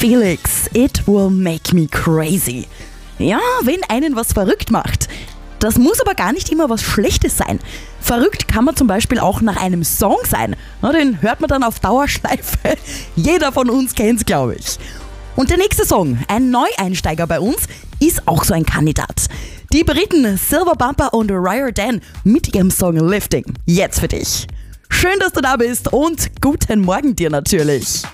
Felix, it will make me crazy. Ja, wenn einen was verrückt macht. Das muss aber gar nicht immer was Schlechtes sein. Verrückt kann man zum Beispiel auch nach einem Song sein. Den hört man dann auf Dauerschleife. Jeder von uns kennt's, glaube ich. Und der nächste Song, ein Neueinsteiger bei uns, ist auch so ein Kandidat. Die Briten Silver Bumper und Riordan mit ihrem Song Lifting. Jetzt für dich. Schön, dass du da bist und guten Morgen dir natürlich.